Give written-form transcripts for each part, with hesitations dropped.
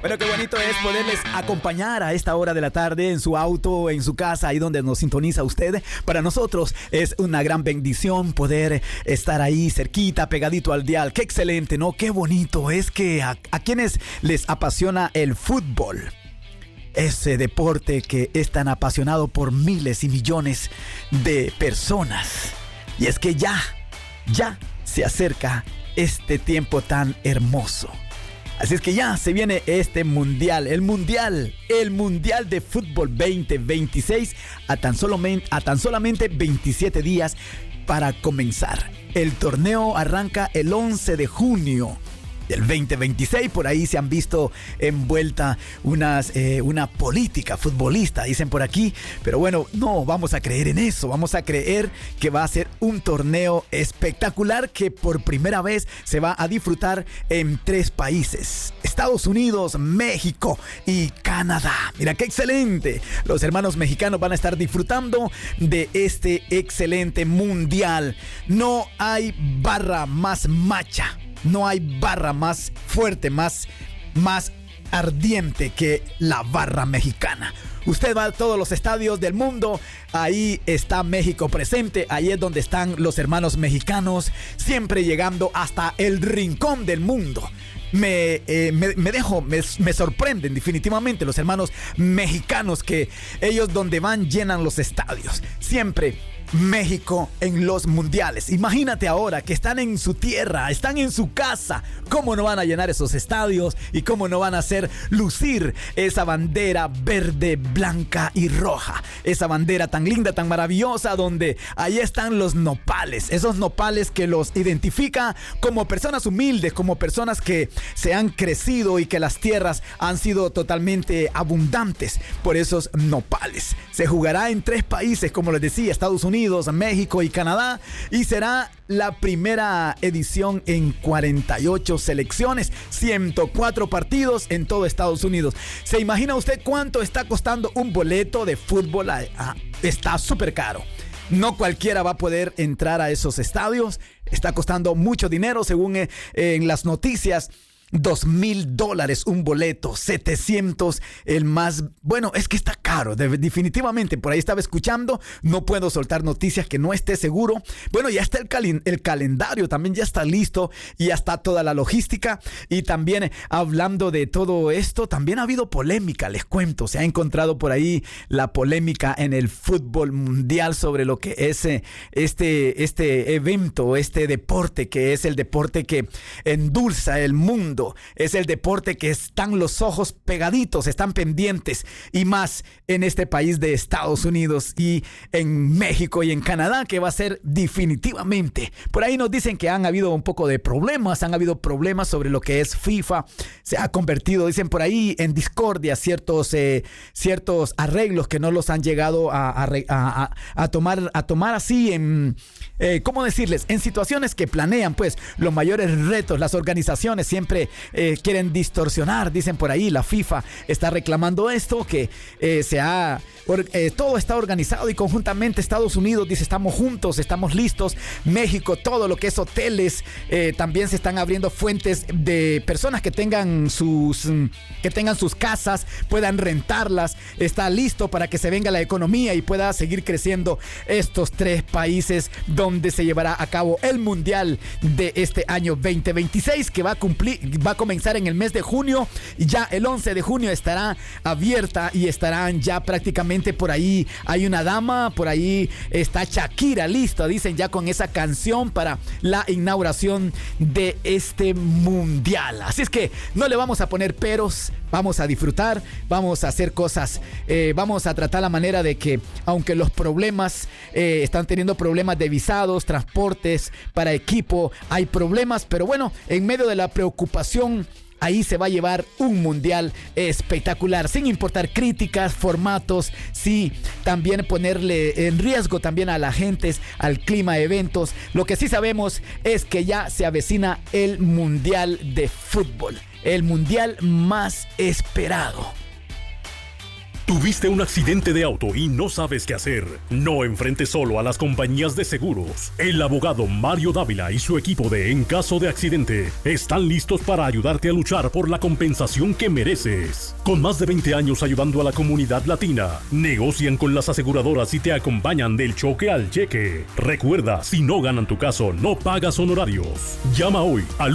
Bueno, qué bonito es poderles acompañar a esta hora de la tarde en su auto, en su casa, ahí donde nos sintoniza usted. Para nosotros es una gran bendición poder estar ahí cerquita, pegadito al dial. Qué excelente, ¿no? Qué bonito es que a quienes les apasiona el fútbol, ese deporte que es tan apasionado por miles y millones de personas. Y es que ya se acerca este tiempo tan hermoso. Así es que ya se viene este mundial, el mundial de fútbol 2026 a tan solamente 27 días para comenzar. El torneo arranca el 11 de junio del 2026, por ahí se han visto envuelta una política futbolista, dicen por aquí, pero bueno, no vamos a creer en eso, vamos a creer que va a ser un torneo espectacular que por primera vez se va a disfrutar en 3 países, Estados Unidos, México y Canadá. Mira qué excelente, los hermanos mexicanos van a estar disfrutando de este excelente mundial. No hay barra más macha, no hay barra más fuerte, más ardiente que la barra mexicana. Usted va a todos los estadios del mundo, ahí está México presente, ahí es donde están los hermanos mexicanos, siempre llegando hasta el rincón del mundo. Me sorprenden definitivamente los hermanos mexicanos, que ellos donde van llenan los estadios. Siempre México en los mundiales. Imagínate ahora que están en su tierra, están en su casa. ¿Cómo no van a llenar esos estadios? ¿Y cómo no van a hacer lucir esa bandera verde, blanca y roja? Esa bandera tan linda, tan maravillosa, donde ahí están los nopales. Esos nopales que los identifica como personas humildes, como personas que se han crecido y que las tierras han sido totalmente abundantes por esos nopales. Se jugará en 3 países, como les decía, Estados Unidos, México y Canadá, y será la primera edición en 48 selecciones, 104 partidos en todo Estados Unidos. ¿Se imagina usted cuánto está costando un boleto de fútbol? Está súper caro. No cualquiera va a poder entrar a esos estadios. Está costando mucho dinero, según en las noticias. $2,000 un boleto, 700 el más. Bueno, es que está caro, definitivamente. Por ahí estaba escuchando, no puedo soltar noticias que no esté seguro. Bueno, ya está el calendario, también ya está listo, y ya está toda la logística. Y también hablando de todo esto, también ha habido polémica, les cuento. Se ha encontrado por ahí la polémica en el fútbol mundial sobre lo que es este evento, este deporte, que es el deporte que endulza el mundo. Es el deporte que están los ojos pegaditos, están pendientes, y más en este país de Estados Unidos y en México y en Canadá, que va a ser definitivamente. Por ahí nos dicen que han habido un poco de problemas, han habido problemas sobre lo que es FIFA. Se ha convertido, dicen por ahí, en discordia ciertos arreglos que no los han llegado a tomar así en, ¿cómo decirles? En situaciones que planean, pues, los mayores retos. Las organizaciones siempre quieren distorsionar, dicen por ahí. La FIFA está reclamando esto, que todo está organizado, y conjuntamente Estados Unidos dice: estamos juntos, estamos listos. México, todo lo que es hoteles, también se están abriendo fuentes de personas que tengan sus casas, puedan rentarlas. Está listo para que se venga la economía y pueda seguir creciendo estos 3 países donde se llevará a cabo el mundial de este año 2026, que va a comenzar en el mes de junio, y ya el 11 de junio estará abierta, y estarán ya prácticamente por ahí. Hay una dama, por ahí está Shakira lista, dicen, ya con esa canción para la inauguración de este mundial. Así es que no le vamos a poner peros, vamos a disfrutar, vamos a hacer cosas, vamos a tratar la manera de que, aunque los problemas, están teniendo problemas de visados, transportes para equipo, hay problemas, pero bueno, en medio de la preocupación, ahí se va a llevar un mundial espectacular, sin importar críticas, formatos, sí, también ponerle en riesgo también a la gente, al clima, eventos. Lo que sí sabemos es que ya se avecina el mundial de fútbol, el mundial más esperado. ¿Tuviste un accidente de auto y no sabes qué hacer? No enfrentes solo a las compañías de seguros. El abogado Mario Dávila y su equipo de En Caso de Accidente están listos para ayudarte a luchar por la compensación que mereces. Con más de 20 años ayudando a la comunidad latina, negocian con las aseguradoras y te acompañan del choque al cheque. Recuerda, si no ganan tu caso, no pagas honorarios. Llama hoy al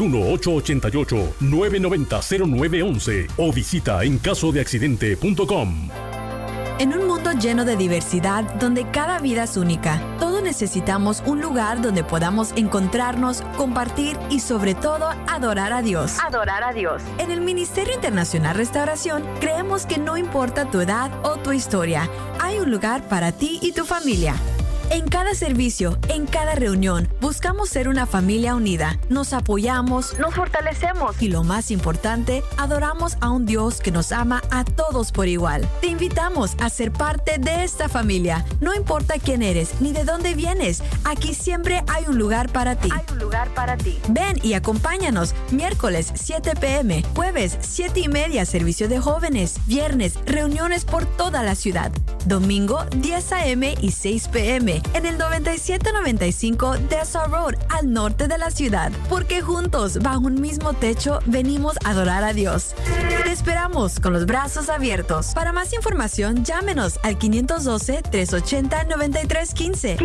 1-888-990-0911 o visita encasodeaccidente.com. En un mundo lleno de diversidad, donde cada vida es única, todos necesitamos un lugar donde podamos encontrarnos, compartir y sobre todo adorar a Dios. Adorar a Dios. En el Ministerio Internacional Restauración, creemos que no importa tu edad o tu historia, hay un lugar para ti y tu familia. En cada servicio, en cada reunión, buscamos ser una familia unida. Nos apoyamos, nos fortalecemos y lo más importante, adoramos a un Dios que nos ama a todos por igual. Te invitamos a ser parte de esta familia. No importa quién eres ni de dónde vienes, aquí siempre hay un lugar para ti. Hay un lugar para ti. Ven y acompáñanos miércoles 7 p.m., jueves 7:30 servicio de jóvenes, viernes reuniones por toda la ciudad, domingo 10 a.m. y 6 p.m. en el 9795 Dessau Road, al norte de la ciudad, porque juntos, bajo un mismo techo, venimos a adorar a Dios. Te esperamos con los brazos abiertos. Para más información, llámenos al 512-380-9315.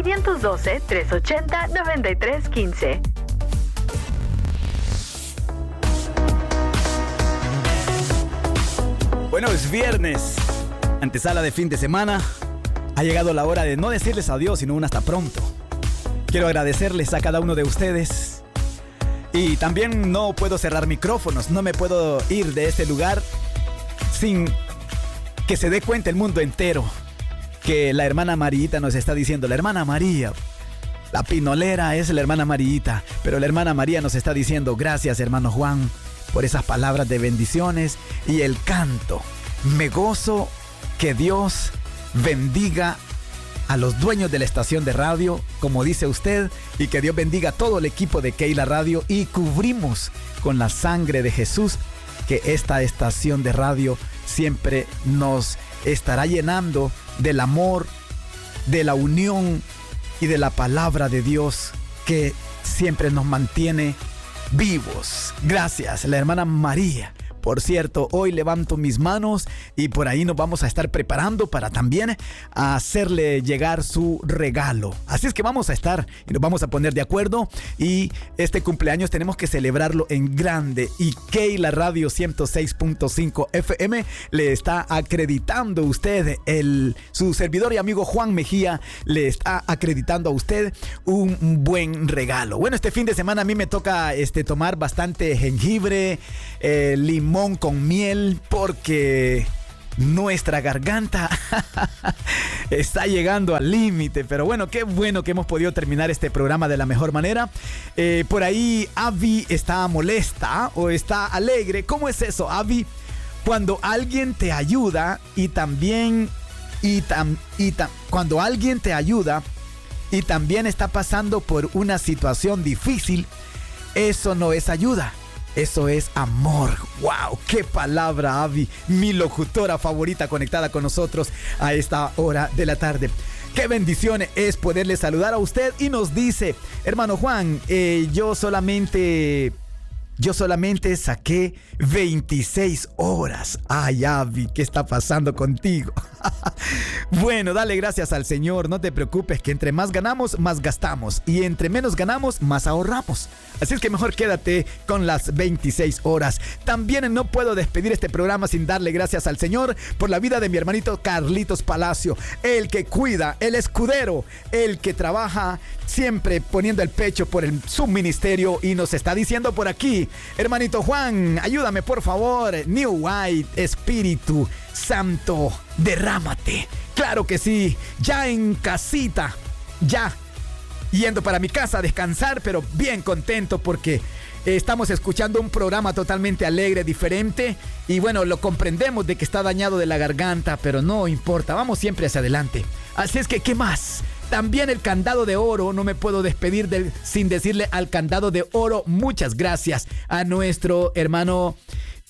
512-380-9315. Bueno, es viernes, antesala de fin de semana. Ha llegado la hora de no decirles adiós, sino un hasta pronto. Quiero agradecerles a cada uno de ustedes. Y también no puedo cerrar micrófonos, no me puedo ir de este lugar sin que se dé cuenta el mundo entero que la hermana Mariita nos está diciendo. La hermana María, la pinolera es la hermana Mariita, pero la hermana María nos está diciendo: gracias, hermano Juan, por esas palabras de bendiciones y el canto. Me gozo que Dios bendiga a los dueños de la estación de radio, como dice usted, y que Dios bendiga a todo el equipo de Keila Radio, y cubrimos con la sangre de Jesús que esta estación de radio siempre nos estará llenando del amor, de la unión y de la palabra de Dios que siempre nos mantiene vivos. Gracias, la hermana María. Por cierto, hoy levanto mis manos y por ahí nos vamos a estar preparando para también hacerle llegar su regalo. Así es que vamos a estar y nos vamos a poner de acuerdo, y este cumpleaños tenemos que celebrarlo en grande, y Keila Radio 106.5 FM le está acreditando a usted, su servidor y amigo Juan Mejía le está acreditando a usted un buen regalo. Bueno, este fin de semana a mí me toca tomar bastante jengibre, limón con miel, porque nuestra garganta está llegando al límite. Pero bueno, qué bueno que hemos podido terminar este programa de la mejor manera. Por ahí Avi está molesta o está alegre. ¿Cómo es eso, Avi? Cuando alguien te ayuda cuando alguien te ayuda y también está pasando por una situación difícil, eso no es ayuda. Eso es amor. ¡Wow! ¡Qué palabra, Avi! Mi locutora favorita conectada con nosotros a esta hora de la tarde. ¡Qué bendición es poderle saludar a usted! Y nos dice: hermano Juan, yo solamente saqué 26 horas. Ay, Avi, ¿qué está pasando contigo? Bueno, dale gracias al Señor. No te preocupes, que entre más ganamos, más gastamos. Y entre menos ganamos, más ahorramos. Así es que mejor quédate con las 26 horas. También no puedo despedir este programa sin darle gracias al Señor por la vida de mi hermanito Carlitos Palacio. El que cuida, el escudero, el que trabaja siempre poniendo el pecho por su ministerio, y nos está diciendo por aquí: hermanito Juan, ayúdame por favor. New White, Espíritu Santo, derrámate. Claro que sí, ya en casita, ya yendo para mi casa a descansar, pero bien contento porque estamos escuchando un programa totalmente alegre, diferente, y bueno, lo comprendemos de que está dañado de la garganta, pero no importa, vamos siempre hacia adelante. Así es que, ¿qué más? También el candado de oro, no me puedo despedir sin decirle al candado de oro muchas gracias a nuestro hermano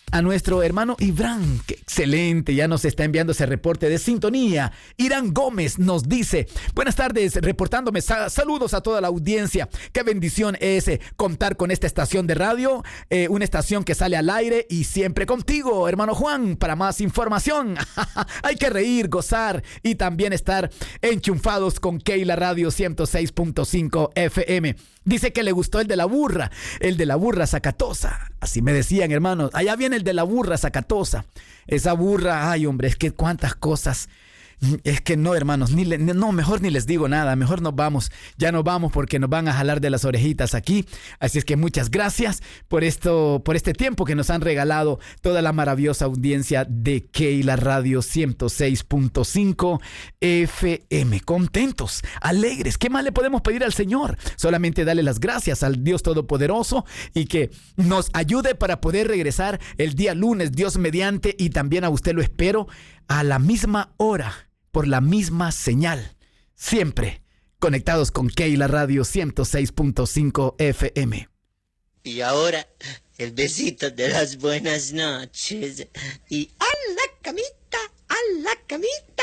a nuestro hermano Ibran, que excelente, ya nos está enviando ese reporte de sintonía. Irán Gómez nos dice, buenas tardes, reportándome, saludos a toda la audiencia. Qué bendición es contar con esta estación de radio, una estación que sale al aire y siempre contigo, hermano Juan. Para más información, hay que reír, gozar y también estar enchufados con Keila Radio 106.5 FM. Dice que le gustó el de la burra sacatosa. Así me decían, hermanos. Allá viene el de la burra sacatosa. Esa burra, ay, hombre, es que cuántas cosas. Es que no, hermanos, mejor ni les digo nada, mejor nos vamos, ya nos vamos porque nos van a jalar de las orejitas aquí, así es que muchas gracias por este tiempo que nos han regalado toda la maravillosa audiencia de Keila Radio 106.5 FM, contentos, alegres, ¿qué más le podemos pedir al Señor? Solamente darle las gracias al Dios Todopoderoso y que nos ayude para poder regresar el día lunes, Dios mediante, y también a usted lo espero a la misma hora, por la misma señal, siempre conectados con Keila Radio 106.5 FM. Y ahora, el besito de las buenas noches. Y a la camita, a la camita.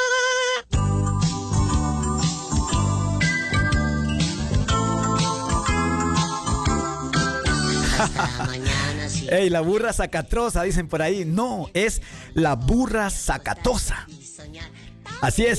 Hasta mañana, sí. Ey, la burra sacatosa, dicen por ahí. No, es la burra sacatosa. Así es.